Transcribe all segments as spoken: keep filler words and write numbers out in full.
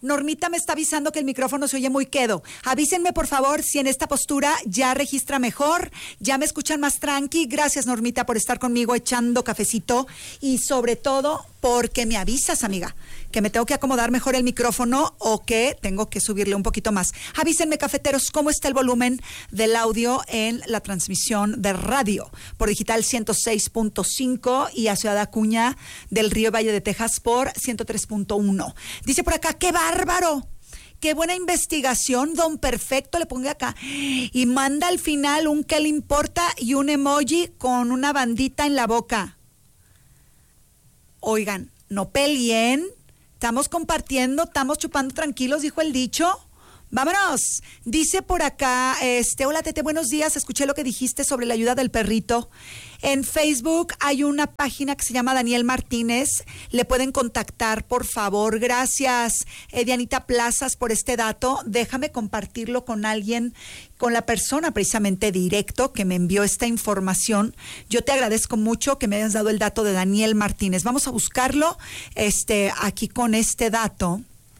Normita me está avisando que el micrófono se oye muy quedo. Avísenme, por favor, si en esta postura ya registra mejor, ya me escuchan más tranqui. Gracias, Normita, por estar conmigo echando cafecito y sobre todo porque me avisas, amiga, que me tengo que acomodar mejor el micrófono o que tengo que subirle un poquito más. Avísenme, cafeteros, cómo está el volumen del audio en la transmisión de radio por Digital ciento seis punto cinco y a Ciudad Acuña del Río Valle de Texas por ciento tres punto uno. Dice por acá, ¡qué bárbaro! ¡Qué buena investigación, don Perfecto! Le pongo acá. Y manda al final un ¿qué le importa? Y un emoji con una bandita en la boca. Oigan, no peleen, estamos compartiendo, estamos chupando tranquilos, dijo el dicho. Vámonos. Dice por acá, este, hola Tete, buenos días, escuché lo que dijiste sobre la ayuda del perrito. En Facebook hay una página que se llama Daniel Martínez, le pueden contactar, por favor. Gracias, eh, Dianita Plazas, por este dato. Déjame compartirlo con alguien, con la persona precisamente directo que me envió esta información. Yo te agradezco mucho que me hayas dado el dato de Daniel Martínez. Vamos a buscarlo, este, aquí con este dato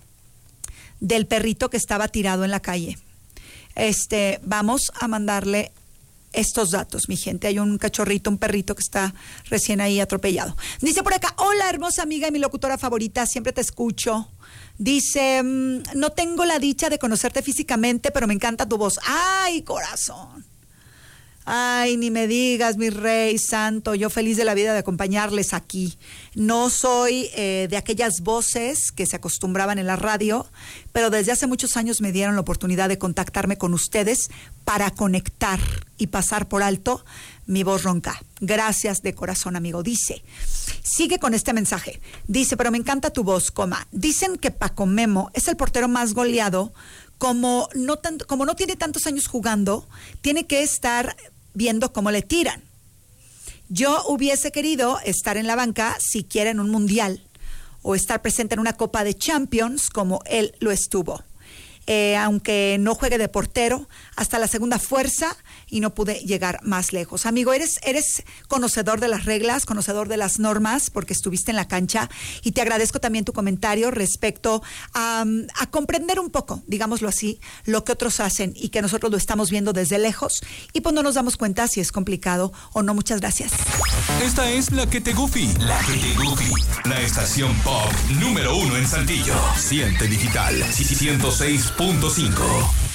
del perrito que estaba tirado en la calle. Este, vamos a mandarle estos datos, mi gente. Hay un cachorrito, un perrito que está recién ahí atropellado. Dice por acá, hola hermosa amiga y mi locutora favorita, siempre te escucho. Dice, mmm, no tengo la dicha de conocerte físicamente, pero me encanta tu voz. ¡Ay, corazón! Ay, ni me digas, mi rey santo, yo feliz de la vida de acompañarles aquí. No soy eh, de aquellas voces que se acostumbraban en la radio, pero desde hace muchos años me dieron la oportunidad de contactarme con ustedes para conectar y pasar por alto mi voz ronca. Gracias de corazón, amigo. Dice, sigue con este mensaje. Dice, pero me encanta tu voz, coma. Dicen que Paco Memo es el portero más goleado. Como no, tan, como no tiene tantos años jugando, tiene que estar viendo cómo le tiran. Yo hubiese querido estar en la banca siquiera en un mundial o estar presente en una Copa de Champions como él lo estuvo. Eh, aunque no juegue de portero, hasta la segunda fuerza y no pude llegar más lejos. Amigo, eres, eres conocedor de las reglas, conocedor de las normas, porque estuviste en la cancha, y te agradezco también tu comentario respecto a, a comprender un poco, digámoslo así, lo que otros hacen y que nosotros lo estamos viendo desde lejos y pues no nos damos cuenta si es complicado o no. Muchas gracias. Esta es La Que Te Goofy, La Que Te Goofy, la estación pop número uno en Saltillo. Siente Digital ciento seis punto cinco.